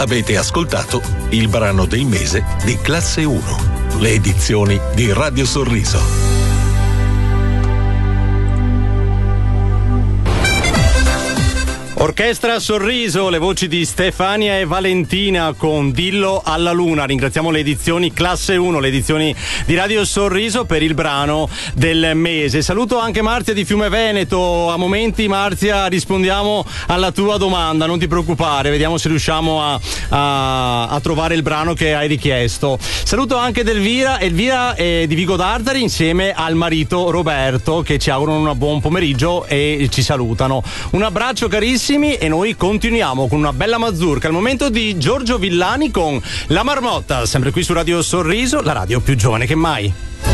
Avete ascoltato il brano del mese di Classe 1, le edizioni di Radio Sorriso. Orchestra Sorriso, le voci di Stefania e Valentina con Dillo alla Luna. Ringraziamo le edizioni Classe 1, le edizioni di Radio Sorriso per il brano del mese. Saluto anche Marzia di Fiume Veneto. A momenti, Marzia, rispondiamo alla tua domanda, non ti preoccupare, vediamo se riusciamo a trovare il brano che hai richiesto. Saluto anche Elvira di Vigo d'Ardari insieme al marito Roberto, che ci augurano un buon pomeriggio e ci salutano. Un abbraccio carissimi e noi continuiamo con una bella mazurka. Al momento di Giorgio Villani con La Marmotta, sempre qui su Radio Sorriso, la radio più giovane che mai.